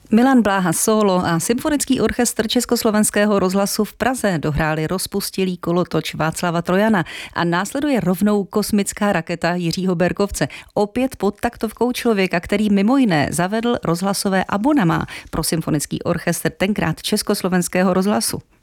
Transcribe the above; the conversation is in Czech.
Milan Bláha solo a Symfonický orchestr Československého rozhlasu v Praze dohráli rozpustilý kolotoč Václava Trojana a následuje rovnou kosmická raketa Jiřího Berkovce. Opět pod taktovkou člověka, který mimo jiné zavedl rozhlasové abonema pro Symfonický orchestr tenkrát Československého rozhlasu.